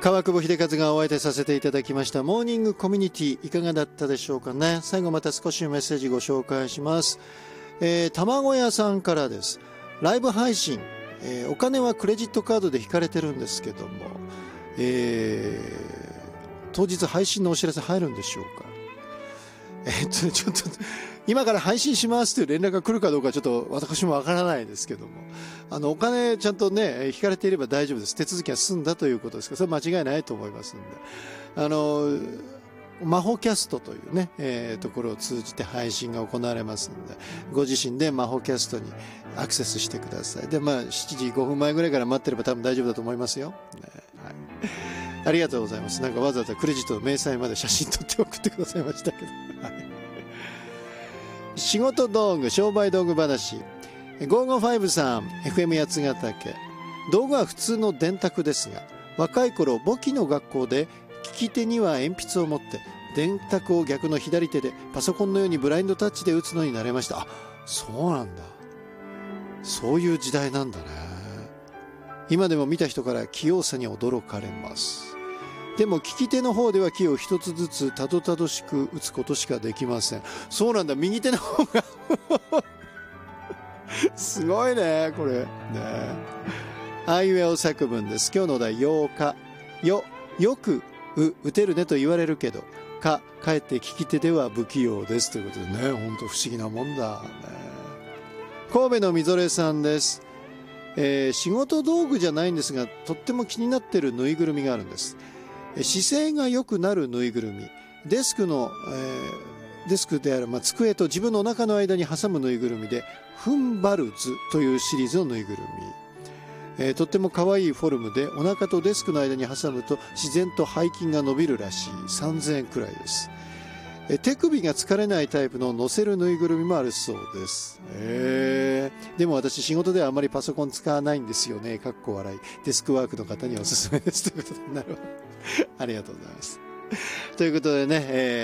川久保秀和がお相手させていただきましたモーニングコミュニティ、いかがだったでしょうかね。最後また少しメッセージご紹介します。卵屋さんからです。ライブ配信、お金はクレジットカードで引かれてるんですけども、当日配信のお知らせ入るんでしょうか。ちょっと今から配信しますという連絡が来るかどうかちょっと私もわからないですけども、お金ちゃんとね引かれていれば大丈夫です。手続きは済んだということですから、それは間違いないと思いますんで、魔法キャストというね、ところを通じて配信が行われますので、ご自身で魔法キャストにアクセスしてください。で、7時5分前ぐらいから待ってれば多分大丈夫だと思いますよ、はい、ありがとうございます。なんかわざわざクレジットの明細まで写真撮って送ってくださいましたけど、はい、仕事道具、商売道具話。555さん、 FM 八ヶ岳。道具は普通の電卓ですが、若い頃簿記の学校で利き手には鉛筆を持って電卓を逆の左手でパソコンのようにブラインドタッチで打つのになれました。あ、そうなんだ。そういう時代なんだね。今でも見た人から器用さに驚かれます。でも利き手の方ではキーを一つずつたどたどしく打つことしかできません。そうなんだ、右手の方がすごいねこれね。あいうえお作文です。今日のお題、ようか。よく打てるねと言われるけど、かえって利き手では不器用ですということでね、本当不思議なもんだね。神戸のみぞれさんです。仕事道具じゃないんですが、とっても気になっているぬいぐるみがあるんです。姿勢が良くなるぬいぐるみ。デスクである、机と自分のお腹の間に挟むぬいぐるみで、フンバルズというシリーズのぬいぐるみ。とっても可愛いフォルムで、お腹とデスクの間に挟むと自然と背筋が伸びるらしい。3000円くらいです。手首が疲れないタイプの乗せるぬいぐるみもあるそうです。でも私仕事ではあまりパソコン使わないんですよね。かっこ笑い。デスクワークの方におすすめですということで、なるほど。ありがとうございます。ということでね、